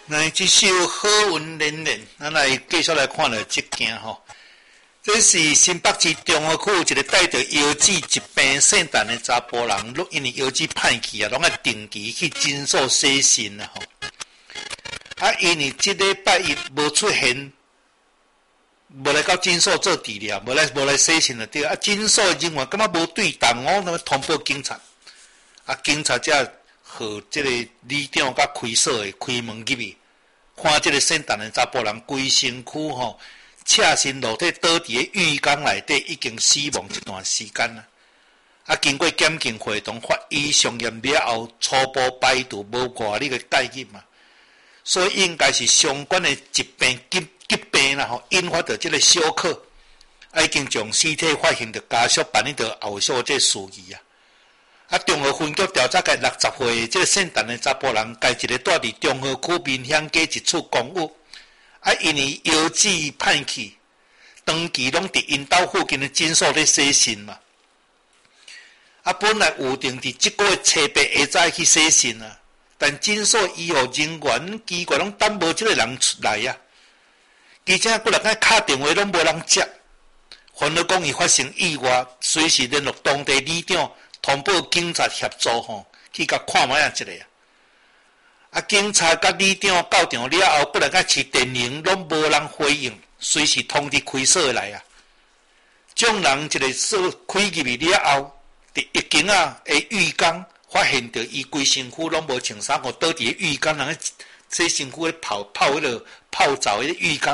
那这首好运连连，咱来继续来看了这件吼。这是新北市中和区一个带着腰子疾病圣诞的查甫人，因为腰子歹去啊，拢爱定期去诊所洗肾啊吼。啊，因为这礼拜一无出现，无来到诊所做治疗，无来洗肾了对啊。诊所人员感觉无对当哦，那么通报警察，啊，警察才和这个里长甲开锁的开门入去，看这个圣诞的查甫人规身躯吼。赤身裸体倒伫个浴缸内底，已经死亡一段时间了。啊，经过检验会同法医上验了后，初步排除无外力个介入嘛，所以应该是相关的疾病疾病啦吼，引发到这个小可，已经将尸体发现着家属办理着后续这事宜啊。啊，中和分局调查个60岁这个圣诞的查甫人，家一个住伫中和区民乡街一处公寓。啊，因为腰子歹去，长期拢伫因兜附近的诊所咧洗肾嘛。啊，本来预定伫即个月初8下早去洗肾啊，但诊所医护人员奇怪拢等无即个人出来啊。而且过来打电话拢无人接，反而讲伊发生意外，随时联络当地里长，通报警察协助吼，去甲看卖一个啊。啊！警察甲里长到场了后，不然甲试电铃，拢无人回应，随时通知开锁来啊！众人一个锁开入去了后，伫一间的浴缸发现着伊规身躯拢无穿衫，互倒伫浴缸人洗身躯咧泡迄个泡澡迄个浴缸。